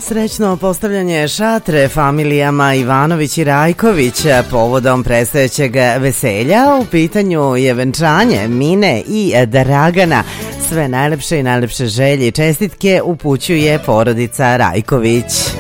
Srećno postavljanje šatre familijama Ivanović i Rajković povodom predstojećeg veselja. U pitanju je venčanje Mine i Dragana. Sve najlepše i najlepše želje i čestitke upućuje porodica Rajković.